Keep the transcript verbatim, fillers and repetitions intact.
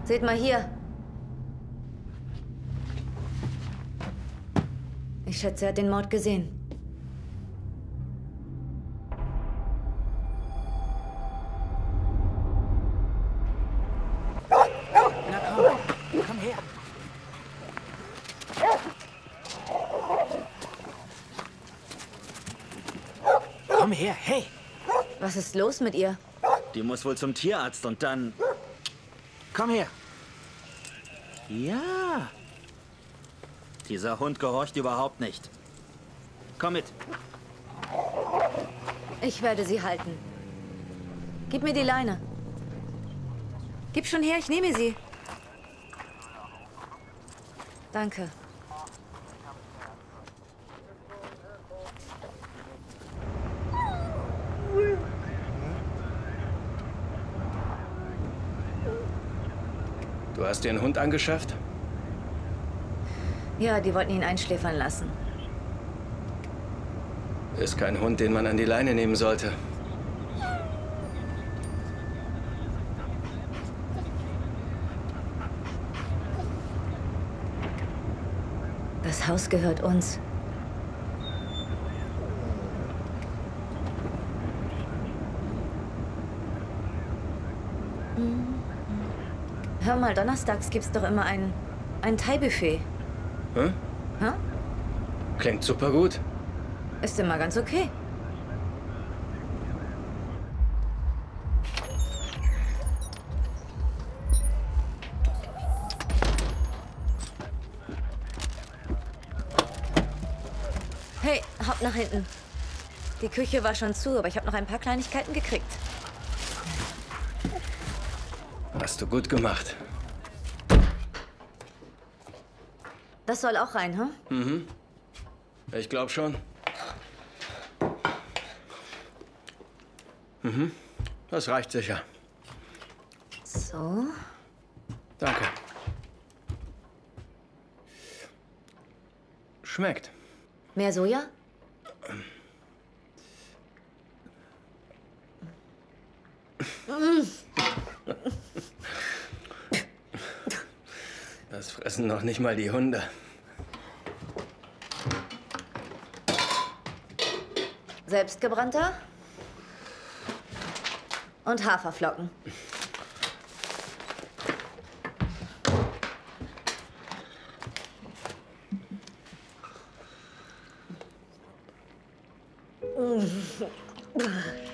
Seht mal hier. Ich schätze, er hat den Mord gesehen. Na komm, komm her. Komm her, hey. Was ist los mit ihr? Die muss wohl zum Tierarzt und dann... Komm her. Ja. Dieser Hund gehorcht überhaupt nicht. Komm mit. Ich werde sie halten. Gib mir die Leine. Gib schon her, ich nehme sie. Danke. Du hast dir einen Hund angeschafft? Ja, die wollten ihn einschläfern lassen. Ist kein Hund, den man an die Leine nehmen sollte. Das Haus gehört uns. Hör mal, donnerstags gibt's doch immer ein, ein Thai-Buffet. Hm? Hä? Klingt super gut. Ist immer ganz okay. Hey, hopp nach hinten. Die Küche war schon zu, aber ich habe noch ein paar Kleinigkeiten gekriegt. Hast du gut gemacht. Das soll auch rein, hm? Mhm. Ich glaube schon. Mhm. Das reicht sicher. So. Danke. Schmeckt. Mehr Soja? Das fressen noch nicht mal die Hunde. Selbstgebrannter? Und Haferflocken.